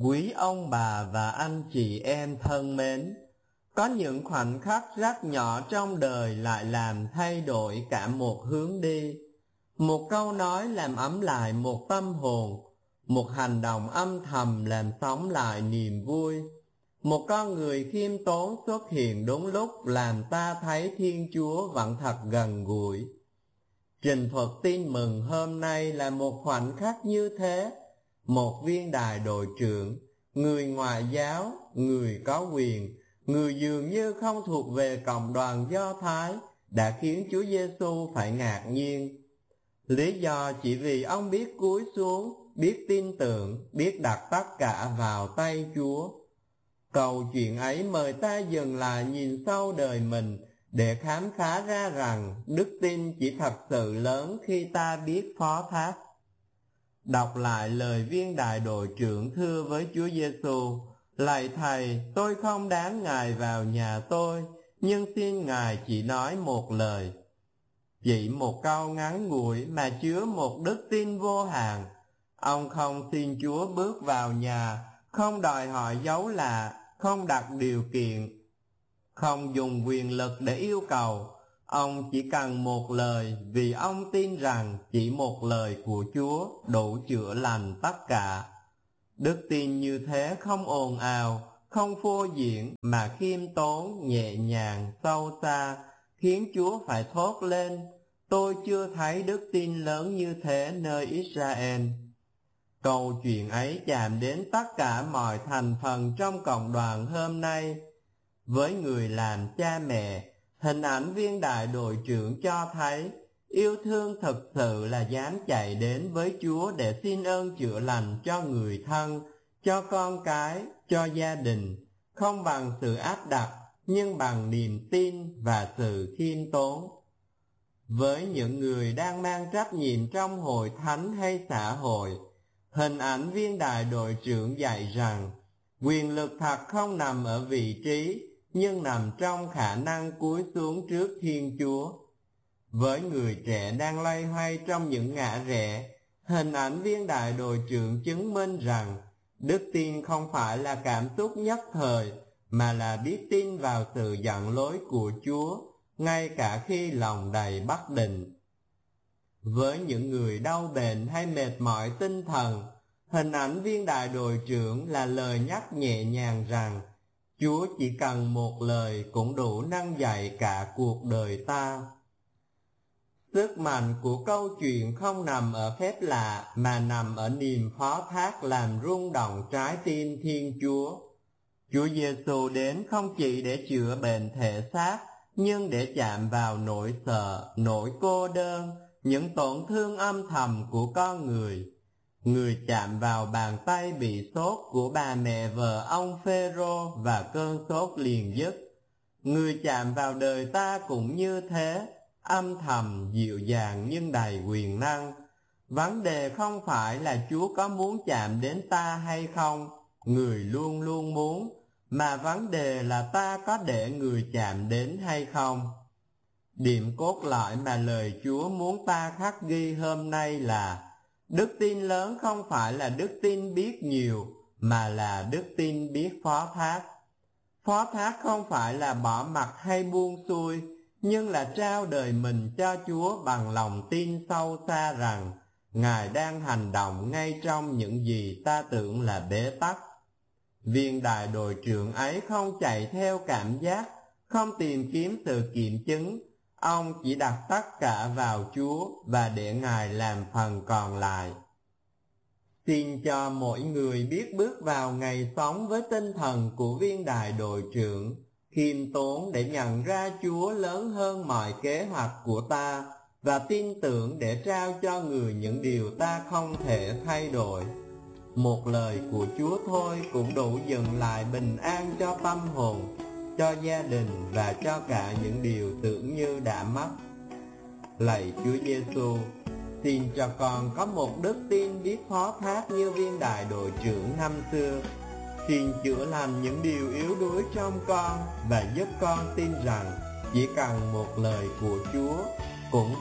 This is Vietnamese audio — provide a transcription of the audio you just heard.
Quý ông bà và anh chị em thân mến, có những khoảnh khắc rất nhỏ trong đời lại làm thay đổi cả một hướng đi. Một câu nói làm ấm lại một tâm hồn, một hành động âm thầm làm sống lại niềm vui. Một con người khiêm tốn xuất hiện đúng lúc làm ta thấy Thiên Chúa vẫn thật gần gũi. Trình thuật tin mừng hôm nay là một khoảnh khắc như thế. Một viên đài đội trưởng, người ngoại giáo, người có quyền, người dường như không thuộc về cộng đoàn Do Thái, đã khiến Chúa Giêsu phải ngạc nhiên. Lý do chỉ vì ông biết cúi xuống, biết tin tưởng, biết đặt tất cả vào tay Chúa. Câu chuyện ấy mời ta dừng lại nhìn sâu đời mình để khám phá ra rằng đức tin chỉ thật sự lớn khi ta biết phó thác. Đọc lại lời viên đại đội trưởng thưa với Chúa Giêsu: Lạy Thầy, tôi không đáng Ngài vào nhà tôi, nhưng xin Ngài chỉ nói một lời. Chỉ một câu ngắn ngủi mà chứa một đức tin vô hạn. Ông không xin Chúa bước vào nhà, không đòi hỏi dấu lạ, không đặt điều kiện, không dùng quyền lực để yêu cầu. Ông chỉ cần một lời, vì ông tin rằng chỉ một lời của Chúa đủ chữa lành tất cả. Đức tin như thế không ồn ào, không phô diễn, mà khiêm tốn, nhẹ nhàng, sâu xa, khiến Chúa phải thốt lên: Tôi chưa thấy đức tin lớn như thế nơi Israel. Câu chuyện ấy chạm đến tất cả mọi thành phần trong cộng đoàn hôm nay. Với người làm cha mẹ, hình ảnh viên đại đội trưởng cho thấy yêu thương thực sự là dám chạy đến với Chúa để xin ơn chữa lành cho người thân, cho con cái, cho gia đình, không bằng sự áp đặt, nhưng bằng niềm tin và sự khiêm tốn. Với những người đang mang trách nhiệm trong hội thánh hay xã hội, hình ảnh viên đại đội trưởng dạy rằng quyền lực thật không nằm ở vị trí, nhưng nằm trong khả năng cúi xuống trước Thiên Chúa. Với người trẻ đang loay hoay trong những ngã rẽ, hình ảnh viên đại đội trưởng chứng minh rằng đức tin không phải là cảm xúc nhất thời, mà là biết tin vào sự dẫn lối của Chúa, ngay cả khi lòng đầy bất định. Với những người đau bệnh hay mệt mỏi tinh thần, hình ảnh viên đại đội trưởng là lời nhắc nhẹ nhàng rằng Chúa chỉ cần một lời cũng đủ nâng dậy cả cuộc đời ta. Sức mạnh của câu chuyện không nằm ở phép lạ, mà nằm ở niềm phó thác làm rung động trái tim Thiên Chúa. Chúa Giêsu đến không chỉ để chữa bệnh thể xác, nhưng để chạm vào nỗi sợ, nỗi cô đơn, những tổn thương âm thầm của con người. Người chạm vào bàn tay bị sốt của bà mẹ vợ ông Phêrô và cơn sốt liền dứt. Người chạm vào đời ta cũng như thế, âm thầm, dịu dàng nhưng đầy quyền năng. Vấn đề không phải là Chúa có muốn chạm đến ta hay không, người luôn luôn muốn, mà vấn đề là ta có để người chạm đến hay không. Điểm cốt lõi mà lời Chúa muốn ta khắc ghi hôm nay là đức tin lớn không phải là đức tin biết nhiều, mà là đức tin biết phó thác. Phó thác không phải là bỏ mặc hay buông xuôi, nhưng là trao đời mình cho Chúa bằng lòng tin sâu xa rằng Ngài đang hành động ngay trong những gì ta tưởng là bế tắc. Viên đại đội trưởng ấy không chạy theo cảm giác, không tìm kiếm sự kiểm chứng. Ông chỉ đặt tất cả vào Chúa và để Ngài làm phần còn lại. Xin cho mỗi người biết bước vào ngày sống với tinh thần của viên đại đội trưởng, khiêm tốn để nhận ra Chúa lớn hơn mọi kế hoạch của ta, và tin tưởng để trao cho người những điều ta không thể thay đổi. Một lời của Chúa thôi cũng đủ dừng lại bình an cho tâm hồn, cho gia đình và cho cả những điều tưởng như đã mất. Lạy Chúa Giêsu, xin cho con có một đức tin biết phó thác như viên đại đội trưởng năm xưa. Xin chữa lành những điều yếu đuối trong con và giúp con tin rằng chỉ cần một lời của Chúa cũng